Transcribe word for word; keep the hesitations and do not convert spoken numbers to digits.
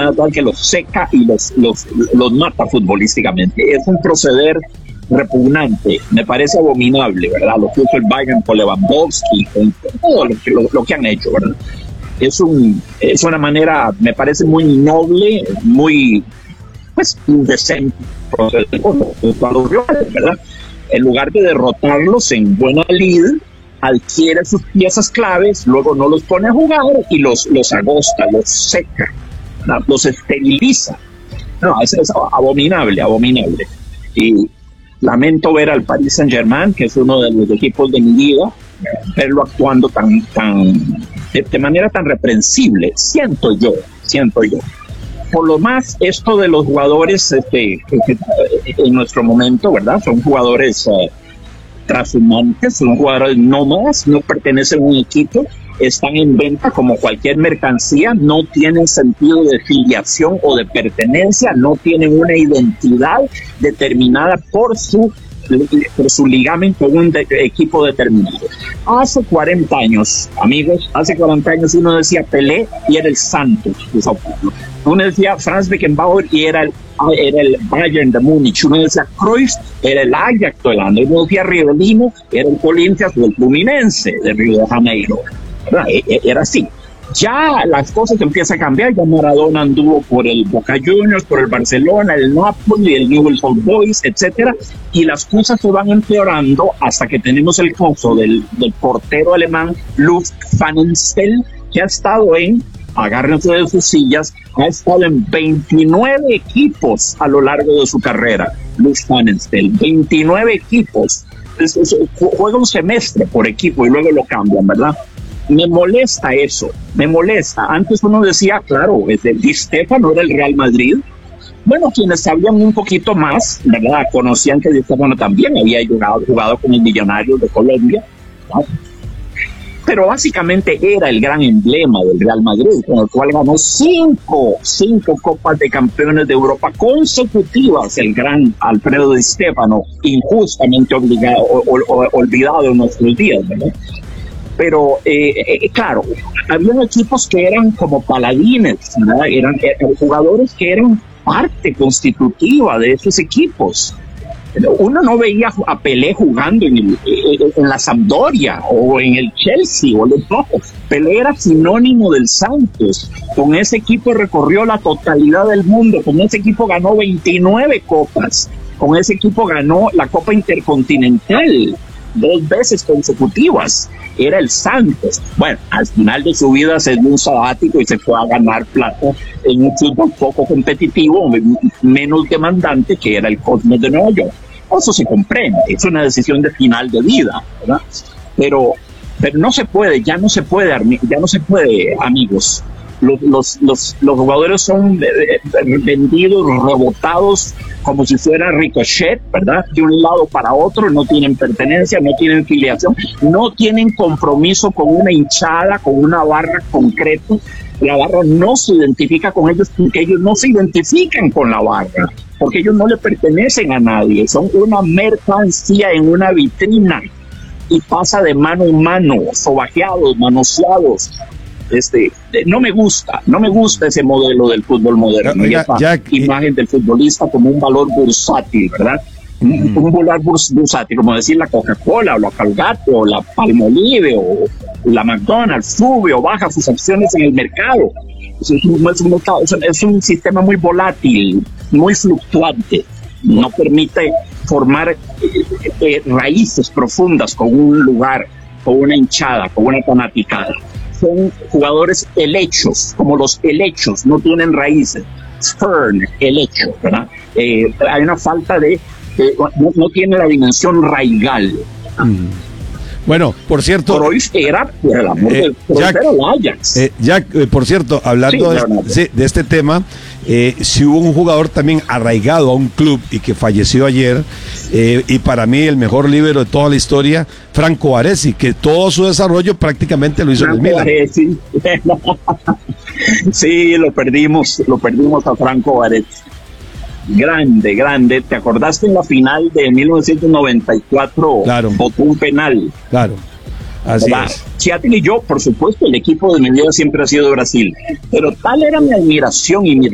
enfermedad tal que los seca y los, los, los mata futbolísticamente. Es un proceder repugnante, me parece abominable, ¿verdad? Lo que hizo el Bayern con Lewandowski, con todo lo que, lo, lo que han hecho, ¿verdad? Es, un, es una manera, me parece muy noble, muy, pues, indecente, cuando rivales, ¿verdad? En lugar de derrotarlos en buena lid, adquiere sus piezas claves, luego no los pone a jugar y los, los agosta, los seca, ¿no? Los esteriliza. No, es, es abominable, abominable. Y lamento ver al Paris Saint-Germain, que es uno de los equipos de mi vida, verlo actuando tan, tan de, de manera tan reprensible, siento yo, siento yo. Por lo más, esto de los jugadores este, en nuestro momento, ¿verdad? Son jugadores uh, transhumantes, son jugadores nómadas, no pertenecen a un equipo, están en venta como cualquier mercancía, no tienen sentido de filiación o de pertenencia, no tienen una identidad determinada por su, por su ligamento con un de, equipo determinado. Hace cuarenta años, amigos, hace cuarenta años uno decía Pelé y era el Santos de Sao Paulo. Uno decía Franz Beckenbauer y era el, era el Bayern de Múnich. Uno decía Cruyff, era el Ajax de Holanda. Uno decía Rivellino, era el Corinthians o el Fluminense de Río de Janeiro. Era así. Ya las cosas empiezan a cambiar. Ya Maradona anduvo por el Boca Juniors, por el Barcelona, el Napoli, el Newell's Old Boys, etcétera, y las cosas se van empeorando hasta que tenemos el caso del, del portero alemán Lutz van den Stel, que ha estado en, agárrense de sus sillas, ha estado en veintinueve equipos a lo largo de su carrera. Lutz van den Stel, veintinueve equipos. Es, es, juega un semestre por equipo y luego lo cambian, ¿verdad? Me molesta eso, me molesta. Antes uno decía, claro, Di Stéfano era el Real Madrid. Bueno, quienes sabían un poquito más, ¿verdad? Conocían que Di Stéfano también había jugado, jugado con el Millonarios de Colombia, ¿no? Pero básicamente era el gran emblema del Real Madrid, con el cual ganó cinco, cinco Copas de Campeones de Europa consecutivas, el gran Alfredo Di Stéfano, injustamente obligado, o, o, o, olvidado en nuestros días, ¿verdad? Pero, eh, eh, claro, había equipos que eran como paladines, ¿verdad? Eran, eran jugadores que eran parte constitutiva de esos equipos. Uno no veía a Pelé jugando en, el, en la Sampdoria o en el Chelsea o los Rojos. Pelé era sinónimo del Santos. Con ese equipo recorrió la totalidad del mundo. Con ese equipo ganó veintinueve copas. Con ese equipo ganó la Copa Intercontinental dos veces consecutivas. Era el Santos. Bueno, al final de su vida se dio un sabático y se fue a ganar plata en un fútbol poco competitivo, menos demandante, que era el Cosmos de Nueva York. Eso se comprende, es una decisión de final de vida, ¿verdad? Pero, pero no se puede, ya no se puede, ya no se puede, amigos. Los, los, los, los jugadores son vendidos, rebotados como si fuera ricochet, ¿verdad? De un lado para otro, no tienen pertenencia, no tienen filiación, no tienen compromiso con una hinchada, con una barra concreta. La barra no se identifica con ellos porque ellos no se identifican con la barra, porque ellos no le pertenecen a nadie, son una mercancía en una vitrina y pasa de mano en mano, sobajeados, manoseados. Este, no me gusta, no me gusta ese modelo del fútbol moderno, Oiga, esa Jack, imagen del futbolista como un valor bursátil, ¿verdad? Mm. Un valor burs, bursátil, como decir la Coca-Cola o la Colgate o la Palmolive o la McDonald's sube o baja sus acciones en el mercado. Es un, es un, es un sistema muy volátil, muy fluctuante, no permite formar eh, eh, raíces profundas con un lugar, con una hinchada, con una fanaticada. Son jugadores helechos, como los helechos, no tienen raíces. Fern, helecho, ¿verdad? Eh, hay una falta de, de no, no tiene la dimensión raigal. Mm. Bueno, por cierto, Cruyff era, por el amor eh, de Cruyff Jack, era el Ajax. Eh, Jack, eh, por cierto, hablando sí, de, sí, de este tema, eh, si hubo un jugador también arraigado a un club y que falleció ayer, eh, y para mí el mejor líbero de toda la historia, Franco Baresi, que todo su desarrollo prácticamente lo hizo Franco en el Milan. Baresi. Sí, lo perdimos, lo perdimos a Franco Baresi. Grande, grande. ¿Te acordaste en la final de mil novecientos noventa y cuatro? Claro. Votó un penal. Claro, así ¿verdad? es. Chiatil y yo, por supuesto, el equipo de mi vida siempre ha sido Brasil, pero tal era mi admiración y mi